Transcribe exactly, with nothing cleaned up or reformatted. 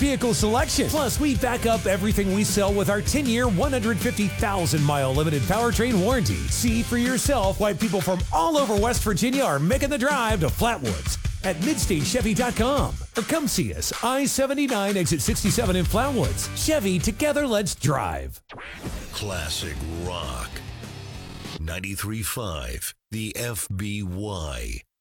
vehicle selection. Plus, we back up everything we sell with our ten-year, one hundred fifty thousand mile limited powertrain warranty. See for yourself why people from all over West Virginia are making the drive to Flatwoods at midstate chevy dot com. Or come see us, I seventy-nine, exit sixty-seven in Flatwoods. Chevy, together, let's drive. Classic rock. ninety-three point five, the F B Y.